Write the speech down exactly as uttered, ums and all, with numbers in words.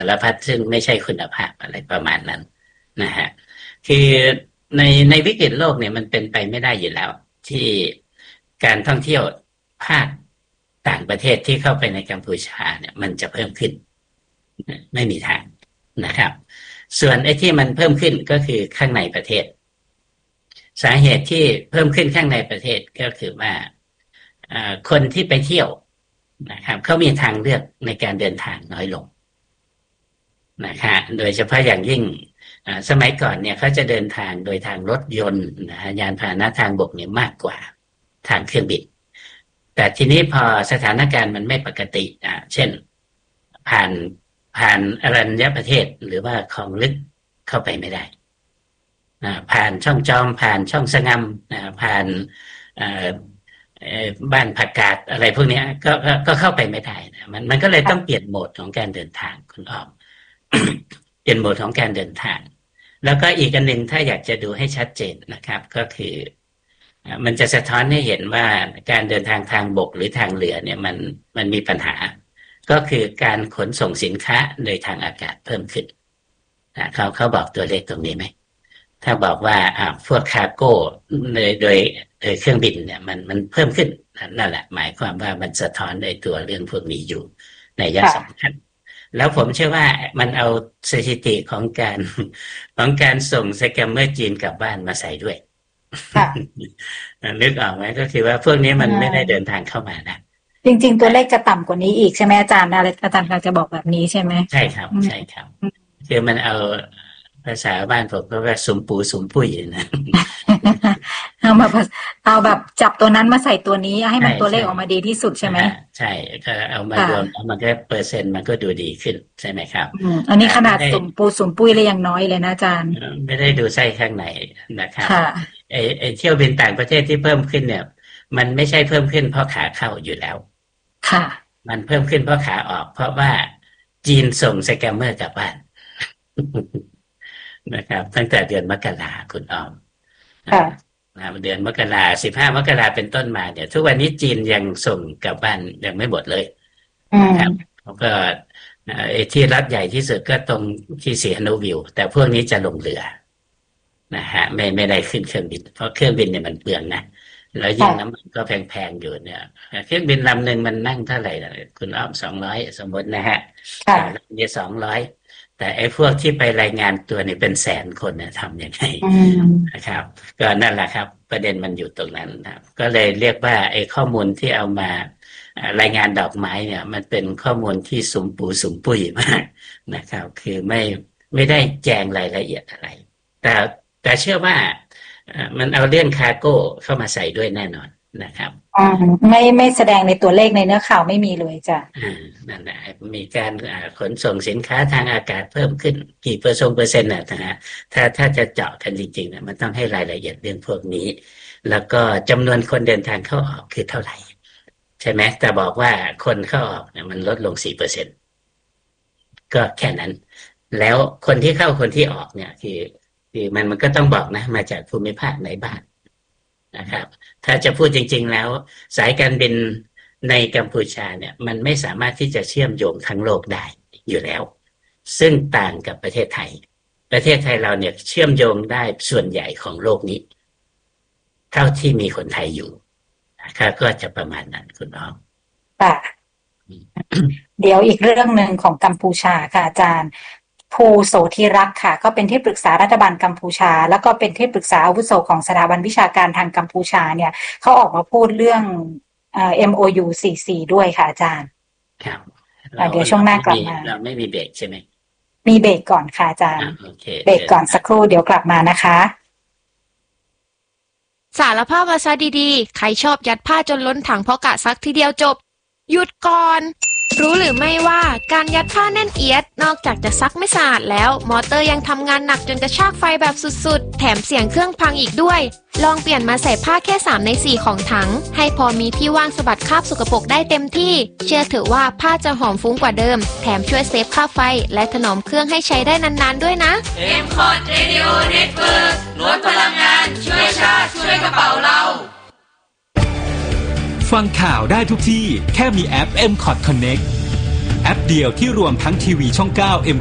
ารพัดซึ่งไม่ใช่คุณภาพอะไรประมาณนั้นนะฮะคือในในวิกฤตโลกเนี่ยมันเป็นไปไม่ได้อยู่แล้วที่การท่องเที่ยวภาคต่างประเทศที่เข้าไปในกัมพูชาเนี่ยมันจะเพิ่มขึ้นไม่มีทางนะครับส่วนไอ้ที่มันเพิ่มขึ้นก็คือข้างในประเทศสาเหตุที่เพิ่มขึ้นข้างในประเทศก็คือว่าคนที่ไปเที่ยวนะครับเขามีทางเลือกในการเดินทางน้อยลงนะคะโดยเฉพาะอย่างยิ่งสมัยก่อนเนี่ยเขาจะเดินทางโดยทางรถยนต์นะยานพาหนะทางบกเนี่ยมากกว่าทางเครื่องบินแต่ทีนี้พอสถานการณ์มันไม่ปกติอ่าเช่นผ่านผ่านอรัญญประเทศหรือว่าคลองลึกเข้าไปไม่ได้อ่าผ่านช่องจอมผ่านช่องสะงำอ่าผ่านอ่าบ้านผักกาดอะไรพวกนี้ก็ก็เข้าไปไม่ได้นะมันมันก็เลยต้องเปลี่ยนโหมดของการเดินทางคุณอ้อม เปลี่ยนโหมดของการเดินทางแล้วก็อีกอันหนึ่งถ้าอยากจะดูให้ชัดเจนนะครับก็คือมันจะสะท้อนให้เห็นว่าการเดินทางทางบกหรือทางเรือเนี่ยมันมันมีปัญหาก็คือการขนส่งสินค้าโดยทางอากาศเพิ่มขึ้นนะเขาเขาบอกตัวเลขตรงนี้ไหมถ้าบอกว่าอ่าพวกคาร์โก้โดยโดยโดยเครื่องบินเนี่ยมันมันเพิ่มขึ้นนั่นแหละหมายความว่ามันสะท้อนในตัวเรื่องพวกนี้อยู่ในยะสำคัญแล้วผมเชื่อว่ามันเอาสถิติของการของการส่งสแกมเมอร์จีนกลับบ้านมาใส่ด้วยนึกออกไหมก็คือว่าพวกนี้มันไม่ได้เดินทางเข้ามานะจริงๆตัวเลขจะต่ำกว่านี้อีกใช่ไหมอาจารย์อะไรอาจารย์กำลังจะบอกแบบนี้ใช่ไหมใช่ครับใช่ครับคือมันเอาภาษาบ้านผมก็ว่าสุมปูสุมปุ้ยนะเอามาเอาแบบจับตัวนั้นมาใส่ตัวนี้ให้มันตัวเลขออกมาดีที่สุดใช่ไหมใช่ก็เอามารวมแล้วมันก็เปอร์เซ็นต์มันก็ดูดีขึ้นใช่ไหมครับอันนี้ขนาดสุมปูสุมปุ้ยเลยยังน้อยเลยนะอาจารย์ไม่ได้ดูไส้ข้างในนะครับไอไอเที่ยวบินต่างประเทศที่เพิ่มขึ้นเนี่ยมันไม่ใช่เพิ่มขึ้นเพราะขาเข้าอยู่แล้วค่ะมันเพิ่มขึ้นเพราะขาออกเพราะว่าจีนส่งสแกมเมอร์กลับบ้านนะครับตั้งแต่เดือนมกราคุณอ้อมเดือนมกราสิบห้ามกราเป็นต้นมาเนี่ยทุกวันนี้จีนยังส่งกลับบ้านยังไม่หมดเลยนะครับแล้วก็ไอ้ที่รัฐใหญ่ที่สุดก็ตรงที่สีฮานุวิวแต่พวกนี้จะลงเรือนะฮะไม่ไม่ได้ขึ้นเครื่องบินเพราะเครื่องบินเนี่ยมันเปลืองนะแล้วยิ่งน้ำมันก็แพงๆอยู่เนี่ยเครื่องบินลำหนึ่งมันนั่งเท่าไหร่คุณอ้อมสองร้อยสมมตินะฮะลำนี้สองร้อยแต่ไอ้พวกที่ไปรายงานตัวนี่เป็นแสนคนเนี่ยทำยังไงนะครับก็นั่นแหละครับประเด็นมันอยู่ตรงนั้นนะครับก็เลยเรียกว่าไอ้ข้อมูลที่เอามารายงานดอกไม้เนี่ยมันเป็นข้อมูลที่สุมปูสุมปุ้ยมากนะครับคือไม่ไม่ได้แจงรายละเอียดอะไรแต่แต่เชื่อว่ามันเอาเรื่องคาร์โก้เข้ามาใส่ด้วยแน่นอนนะครับอ่าไม่ไม่แสดงในตัวเลขในเนื้อข่าวไม่มีเลยจ้ะอ่านั่นแหละมีการขนส่งสินค้าทางอากาศเพิ่มขึ้นกี่เปอร์เซ็นต์เปอร์เซ็นต์นะฮะถ้าถ้าจะเจาะกันจริงๆเนี่ยมันต้องให้รายละเอียดเรื่องพวกนี้แล้วก็จำนวนคนเดินทางเข้าออกคือเท่าไหร่ใช่ไหมแต่บอกว่าคนเข้าออกเนี่ยมันลดลงสี่เปอร์เซ็นต์ก็แค่นั้นแล้วคนที่เข้าคนที่ออกเนี่ยคือคือมันมันก็ต้องบอกนะมาจากภูมิภาคไหนบ้างนะครับถ้าจะพูดจริงๆแล้วสายการบินในกัมพูชาเนี่ยมันไม่สามารถที่จะเชื่อมโยงทั้งโลกได้อยู่แล้วซึ่งต่างกับประเทศไทยประเทศไทยเราเนี่ยเชื่อมโยงได้ส่วนใหญ่ของโลกนี้เท่าที่มีคนไทยอยู่นะครับก็จะประมาณนั้นคุณน้องค่ะเดี๋ยวอีกเรื่องหนึ่งของกัมพูชาค่ะอาจารย์ภูโสธิรักษ์ค่ะก็เป็นที่ปรึกษารัฐบาลกัมพูชาแล้วก็เป็นที่ปรึกษาอาวุโสของสถาบันวิชาการทางกัมพูชาเนี่ยเขาออกมาพูดเรื่องเอ่อ เอ็ม โอ ยู สี่สิบสี่ด้วยค่ะอาจารย์ครับเดี๋ยวช่วงหน้ากลับมาเราไม่มีเบรกใช่ไหมมีเบรกก่อนค่ะอาจารย์เบรกก่อนสักครู่เดี๋ยวกลับมานะคะสารภาพมาซะดีๆใครชอบยัดผ้าจนล้นถังเพราะกะซักทีเดียวจบหยุดก่อนรู้หรือไม่ว่าการยัดผ้าแน่นเอียดนอกจากจะซักไม่สะอาดแล้วมอเตอร์ยังทำงานหนักจนกระชากไฟแบบสุดๆแถมเสียงเครื่องพังอีกด้วยลองเปลี่ยนมาใส่ผ้าแค่สามในสี่ของถังให้พอมีที่ว่างสะบัดคราบสกปรกได้เต็มที่เชื่อเถอะว่าผ้าจะหอมฟุ้งกว่าเดิมแถมช่วยเซฟค่าไฟและถนอมเครื่องให้ใช้ได้นานๆด้วยนะเอ็ม คอร์ด Radio Network ลดพลังงานช่วยชาติช่วยกระเป๋าเราฟังข่าวได้ทุกที่แค่มีแอป เอ็ม คอร์ด Connect แอปเดียวที่รวมทั้งทีวีช่อง เก้า เอ็ม